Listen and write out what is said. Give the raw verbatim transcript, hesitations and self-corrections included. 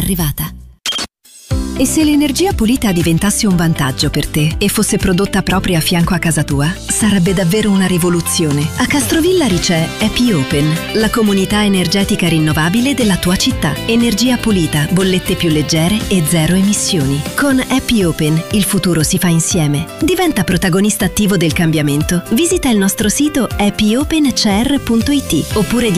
arrivata. E se l'energia pulita diventasse un vantaggio per te e fosse prodotta proprio a fianco a casa tua? Sarebbe davvero una rivoluzione. A Castrovillari c'è Happy Open, la comunità energetica rinnovabile della tua città. Energia pulita, bollette più leggere e zero emissioni. Con Happy Open il futuro si fa insieme. Diventa protagonista attivo del cambiamento. Visita il nostro sito happy open c r punto i t oppure